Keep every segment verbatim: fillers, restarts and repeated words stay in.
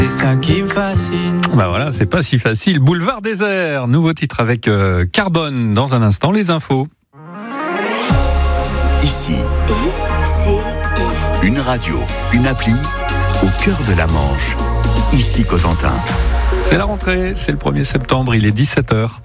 C'est ça qui me fascine. Bah voilà, c'est pas si facile. Boulevard désert, nouveau titre avec euh, Carbone. Dans un instant, les infos. Ici, I C I. une radio, une appli au cœur de la Manche. Ici Cotentin. C'est la rentrée, c'est le premier septembre, il est dix-sept heures.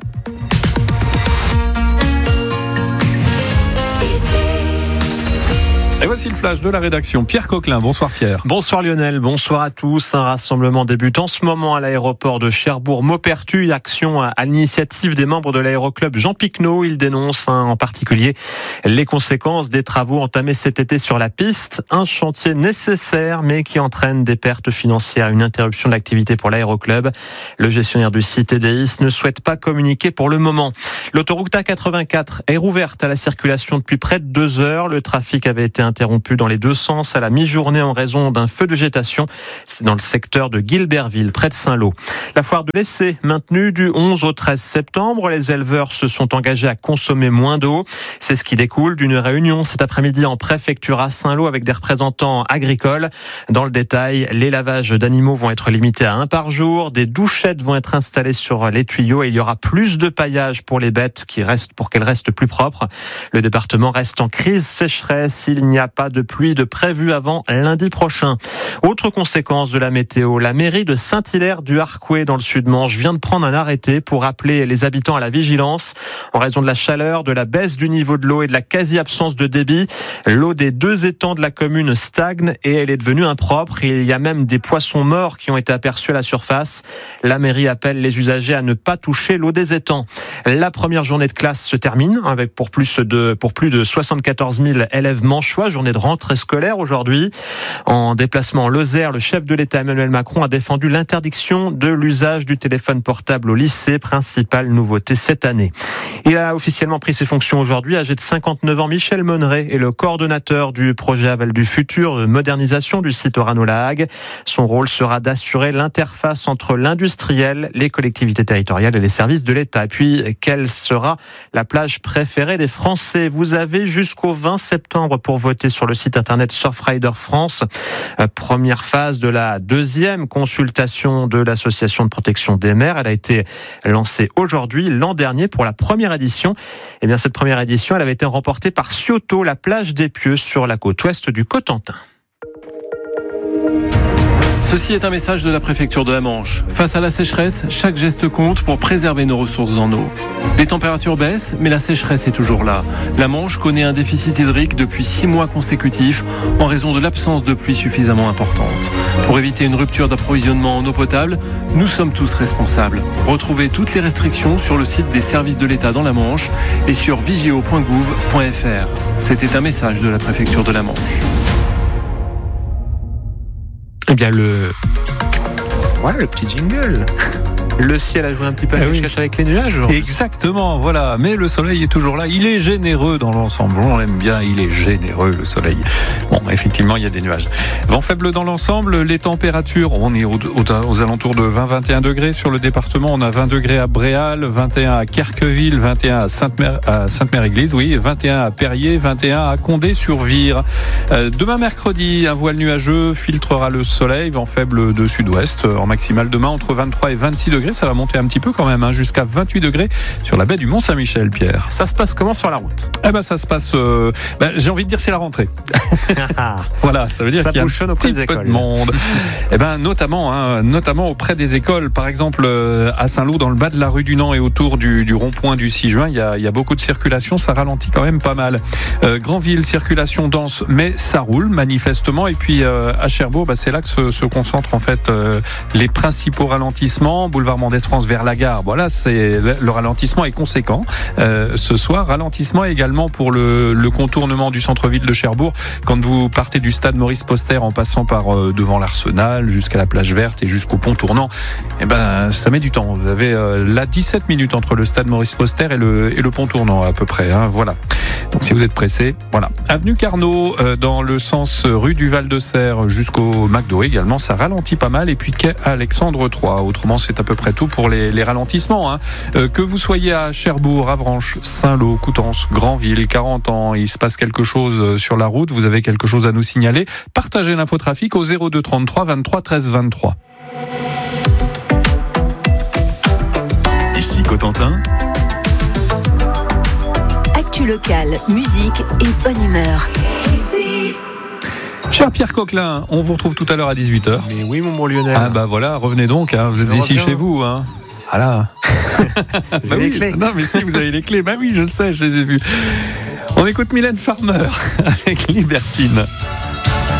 Et voici le flash de la rédaction. Pierre Coquelin, bonsoir Pierre. Bonsoir Lionel, bonsoir à tous. Un rassemblement débute en ce moment à l'aéroport de Cherbourg-Maupertuis. Action à l'initiative des membres de l'aéroclub Jean Picnot. Ils dénoncent hein, en particulier les conséquences des travaux entamés cet été sur la piste. Un chantier nécessaire mais qui entraîne des pertes financières, une interruption de l'activité pour l'aéroclub. Le gestionnaire du site E D I S ne souhaite pas communiquer pour le moment. L'autoroute A quatre-vingt-quatre est rouverte à la circulation depuis près de deux heures. Le trafic avait été interrompu dans les deux sens à la mi-journée en raison d'un feu de végétation. C'est dans le secteur de Guilberville, près de Saint-Lô. La foire de l'essai, maintenue du onze au treize septembre. Les éleveurs se sont engagés à consommer moins d'eau. C'est ce qui découle d'une réunion cet après-midi en préfecture à Saint-Lô avec des représentants agricoles. Dans le détail, les lavages d'animaux vont être limités à un par jour. Des douchettes vont être installées sur les tuyaux et il y aura plus de paillage pour les bêtes qui restent, pour qu'elles restent plus propres. Le département reste en crise sécheresse. Il n'y a pas de pluie de prévu avant lundi prochain. Autre conséquence de la météo, la mairie de Saint-Hilaire du Harcouët dans le Sud-Manche vient de prendre un arrêté pour appeler les habitants à la vigilance en raison de la chaleur, de la baisse du niveau de l'eau et de la quasi-absence de débit. L'eau des deux étangs de la commune stagne et elle est devenue impropre. Il y a même des poissons morts qui ont été aperçus à la surface. La mairie appelle les usagers à ne pas toucher l'eau des étangs. La première journée de classe se termine avec pour plus de, pour plus de soixante-quatorze mille élèves manchois. Journée de rentrée scolaire aujourd'hui. En déplacement en Lozère, le chef de l'État Emmanuel Macron a défendu l'interdiction de l'usage du téléphone portable au lycée, principale nouveauté cette année. Il a officiellement pris ses fonctions aujourd'hui. Âgé de cinquante-neuf ans, Michel Monneret est le coordonnateur du projet Aval du Futur de modernisation du site Orano-La Hague. Son rôle sera d'assurer l'interface entre l'industriel, les collectivités territoriales et les services de l'État. Et puis, quelle sera la plage préférée des Français? Vous avez jusqu'au vingt septembre pour voter sur le site internet Surfrider France. Première phase de la deuxième consultation de l'association de protection des mers. Elle a été lancée aujourd'hui, l'an dernier, pour la première édition. Eh bien, cette première édition, elle avait été remportée par Cioto, la plage des Pieux, sur la côte ouest du Cotentin. Ceci est un message de la préfecture de la Manche. Face à la sécheresse, chaque geste compte pour préserver nos ressources en eau. Les températures baissent, mais la sécheresse est toujours là. La Manche connaît un déficit hydrique depuis six mois consécutifs en raison de l'absence de pluie suffisamment importante. Pour éviter une rupture d'approvisionnement en eau potable, nous sommes tous responsables. Retrouvez toutes les restrictions sur le site des services de l'État dans la Manche et sur vigio point gouv point f r. C'était un message de la préfecture de la Manche. Eh bien, le... Voilà, le petit jingle. Le ciel a joué un petit peu à la cache avec les nuages aujourd'hui. Exactement, voilà. Mais le soleil est toujours là. Il est généreux dans l'ensemble. On l'aime bien. Il est généreux, le soleil. Bon, effectivement, il y a des nuages. Vent faible dans l'ensemble. Les températures, on est aux, aux, aux alentours de vingt à vingt et un degrés sur le département. On a vingt degrés à Bréal, vingt et un à Querqueville, vingt et un à Sainte-Mère, à Sainte-Mère-Église, oui, vingt et un à Perrier, vingt et un à Condé-sur-Vire. Euh, demain mercredi, un voile nuageux filtrera le soleil. Vent faible de sud-ouest. En maximal demain, entre vingt-trois et vingt-six degrés. Ça va monter un petit peu quand même, hein, jusqu'à vingt-huit degrés sur la baie du Mont-Saint-Michel, Pierre. Ça se passe comment sur la route? Eh ben, ça se passe. Euh, ben, j'ai envie de dire c'est la rentrée. Voilà, ça veut dire ça qu'il y a un auprès petit des peu écoles. de monde. Eh ben, notamment, hein, notamment auprès des écoles. Par exemple, euh, à Saint-Lô, dans le bas de la rue du Nant et autour du, du rond-point du six juin, il y a, il y a beaucoup de circulation. Ça ralentit quand même pas mal. Euh, Granville, circulation dense, mais ça roule manifestement. Et puis euh, à Cherbourg, bah, c'est là que se, se concentrent en fait euh, les principaux ralentissements. Boulevard Mendès France vers la gare. Voilà, c'est le ralentissement est conséquent. Euh, ce soir, ralentissement également pour le, le contournement du centre-ville de Cherbourg. Quand vous partez du stade Maurice Poster en passant par euh, devant l'Arsenal jusqu'à la plage verte et jusqu'au pont tournant, eh ben ça met du temps. Vous avez euh, là dix-sept minutes entre le stade Maurice Poster et le et le pont tournant à peu près. Hein, voilà. Donc si vous êtes pressé, voilà. Avenue Carnot euh, dans le sens rue du Val-de-Serre jusqu'au McDo également, ça ralentit pas mal. Et puis quai Alexandre trois. Autrement, c'est à peu près tout pour les, les ralentissements. Hein. Euh, que vous soyez à Cherbourg, Avranches, Saint-Lô, Coutances, Granville, quarante ans, il se passe quelque chose sur la route, vous avez quelque chose à nous signaler, partagez l'infotrafic au zéro deux trente-trois vingt-trois treize vingt-trois. Cotentin. Actu locale, musique et bonne humeur. Cher Pierre Coquelin, on vous retrouve tout à l'heure à dix-huit heures. Mais oui, mon bon Lionel. Ah bah voilà, revenez donc, hein, vous êtes Je ici reviens. chez vous. Hein. Voilà. Bah les oui. clés. Non mais si, vous avez les clés. Bah oui, je le sais, je les ai vues. On écoute Mylène Farmer avec Libertine.